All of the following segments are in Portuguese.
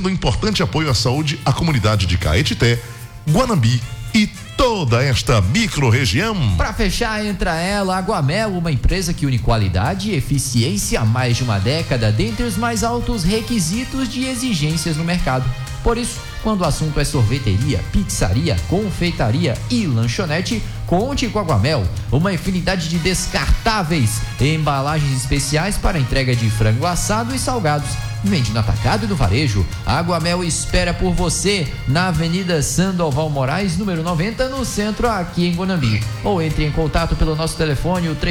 dando um importante apoio à saúde à comunidade de Caetité, Guanambi e toda esta micro-região. Para fechar, entra ela, Aguamel, uma empresa que une qualidade e eficiência há mais de uma década, dentre os mais altos requisitos de exigências no mercado. Por isso, quando o assunto é sorveteria, pizzaria, confeitaria e lanchonete, conte com a Aguamel, uma infinidade de descartáveis e embalagens especiais para entrega de frango assado e salgados. Vende no atacado e no varejo. A Aguamel espera por você na Avenida Sandoval Moraes, número 90, no centro, aqui em Guanambi. Ou entre em contato pelo nosso telefone, o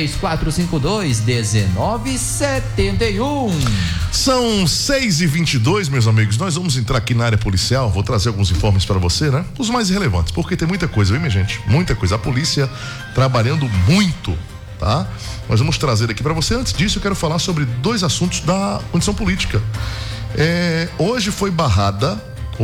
3452-1971. São 6h22, meus amigos. Nós vamos entrar aqui na área policial. Vou trazer alguns informes para você, né? Os mais relevantes, porque tem muita coisa, viu, minha gente? Muita coisa. A polícia trabalhando muito, tá? Nós vamos trazer aqui para você. Antes disso, eu quero falar sobre dois assuntos da condição política. Hoje foi barrada,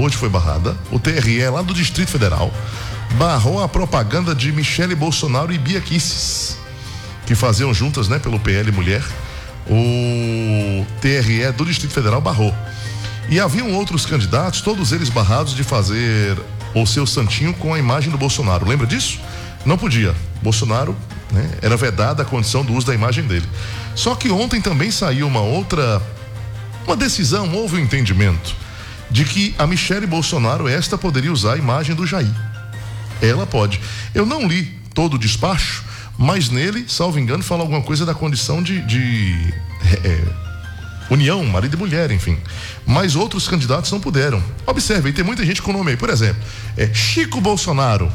o TRE lá do Distrito Federal barrou a propaganda de Michele Bolsonaro e Bia Kicis, que faziam juntas, né, pelo PL Mulher. O TRE do Distrito Federal barrou. E haviam outros candidatos, todos eles barrados de fazer o seu santinho com a imagem do Bolsonaro. Lembra disso? Não podia. Bolsonaro, né, era vedada a condição do uso da imagem dele. Só que ontem também saiu uma decisão, houve um entendimento de que a Michele Bolsonaro, esta poderia usar a imagem do Jair. Ela pode. Eu não li todo o despacho, mas nele, salvo engano, fala alguma coisa da condição de união, marido e mulher, enfim. Mas outros candidatos não puderam. Observe, tem muita gente com nome aí. Por exemplo, Chico Bolsonaro,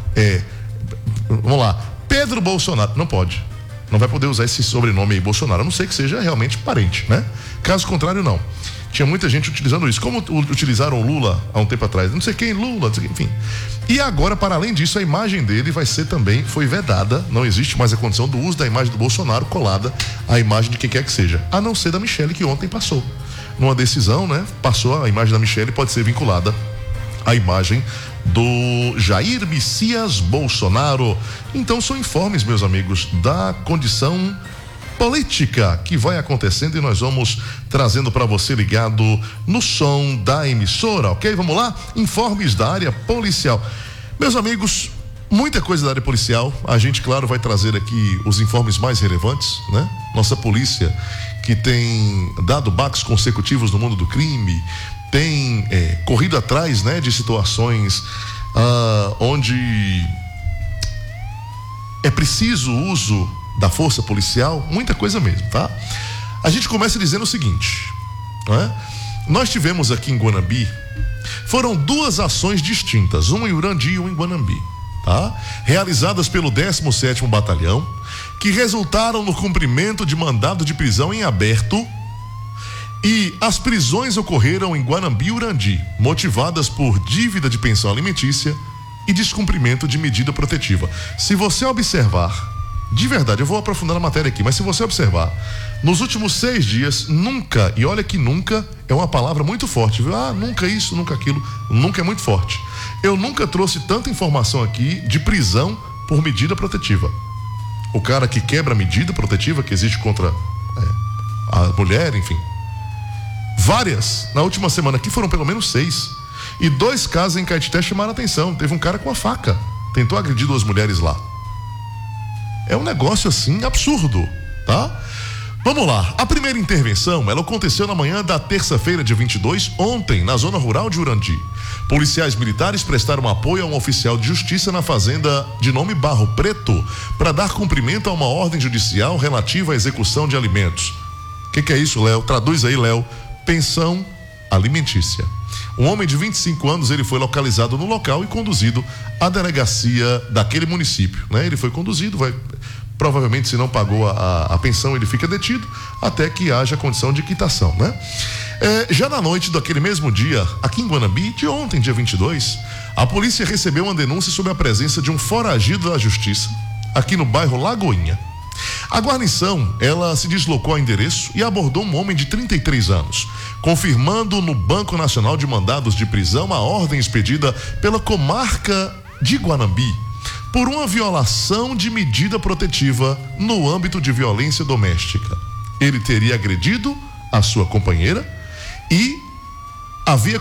vamos lá, Pedro Bolsonaro, não pode. Não vai poder usar esse sobrenome aí, Bolsonaro, a não ser que seja realmente parente, né? Caso contrário, não. Tinha muita gente utilizando isso, como utilizaram o Lula há um tempo atrás, não sei quem, Lula, não sei quem, enfim. E agora, para além disso, a imagem dele foi vedada, não existe mais a condição do uso da imagem do Bolsonaro colada à imagem de quem quer que seja, a não ser da Michele, que ontem passou. Numa decisão, né? Passou, a imagem da Michele pode ser vinculada à imagem do Jair Messias Bolsonaro. Então são informes, meus amigos, da condição política que vai acontecendo e nós vamos trazendo para você ligado no som da emissora, ok? Vamos lá? Informes da área policial. Meus amigos, muita coisa da área policial. A gente, claro, vai trazer aqui os informes mais relevantes, né? Nossa polícia, que tem dado baques consecutivos no mundo do crime, tem corrido atrás, né, de situações onde é preciso o uso da força policial, muita coisa mesmo, tá? A gente começa dizendo o seguinte, né? Nós tivemos aqui em Guanambi, foram duas ações distintas, uma em Urandi e uma em Guanambi, tá? Realizadas pelo 17º Batalhão, que resultaram no cumprimento de mandado de prisão em aberto. E as prisões ocorreram em Guanambi e Urandi, motivadas por dívida de pensão alimentícia e descumprimento de medida protetiva. Se você observar, de verdade, eu vou aprofundar na matéria aqui, mas se você observar, nos últimos 6 dias, nunca, e olha que nunca é uma palavra muito forte, viu? Nunca isso, nunca aquilo, nunca é muito forte. Eu nunca trouxe tanta informação aqui de prisão por medida protetiva. O cara que quebra a medida protetiva que existe contra a mulher, enfim. Várias. Na última semana aqui foram pelo menos 6. E 2 casos em Caetité chamaram a atenção. Teve um cara com a faca, tentou agredir 2 mulheres lá. É um negócio assim absurdo, tá? Vamos lá. A primeira intervenção, ela aconteceu na manhã da terça-feira, dia 22, ontem, na zona rural de Urandi. Policiais militares prestaram apoio a um oficial de justiça na fazenda de nome Barro Preto para dar cumprimento a uma ordem judicial relativa à execução de alimentos. O que é isso, Léo? Traduz aí, Léo. Pensão alimentícia. Um homem de 25 anos, ele foi localizado no local e conduzido à delegacia daquele município, né? Ele foi conduzido, provavelmente, se não pagou a pensão, ele fica detido até que haja condição de quitação, né? Já na noite daquele mesmo dia, aqui em Guanambi, de ontem, dia 22, a polícia recebeu uma denúncia sobre a presença de um foragido da justiça aqui no bairro Lagoinha. A guarnição, ela se deslocou ao endereço e abordou um homem de 33 anos, confirmando no Banco Nacional de Mandados de Prisão a ordem expedida pela comarca de Guanambi por uma violação de medida protetiva no âmbito de violência doméstica. Ele teria agredido a sua companheira e havia